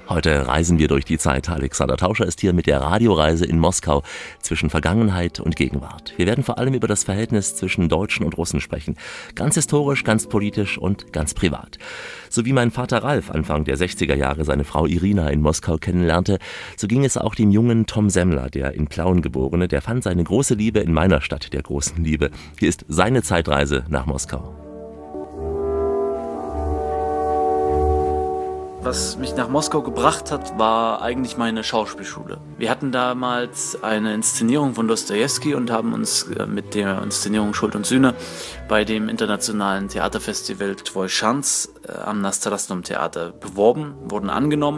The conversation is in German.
Heute reisen wir durch die Zeit. Alexander Tauscher ist hier mit der Radioreise in Moskau zwischen Vergangenheit und Gegenwart. Wir werden vor allem über das Verhältnis zwischen Deutschen und Russen sprechen. Ganz historisch, ganz politisch und ganz privat. So wie mein Vater Ralf Anfang der 60er Jahre seine Frau Irina in Moskau kennenlernte, so ging es auch dem jungen Tom Semmler, der in Plauen geborene, der fand seine große Liebe in meiner Stadt der großen Liebe. Hier ist seine Zeitreise nach Moskau. Was mich nach Moskau gebracht hat, war eigentlich meine Schauspielschule. Wir hatten damals eine Inszenierung von Dostojewski und haben uns mit der Inszenierung Schuld und Sühne bei dem internationalen Theaterfestival Tvoi Schanz am Nastrasnom Theater beworben, wurden angenommen.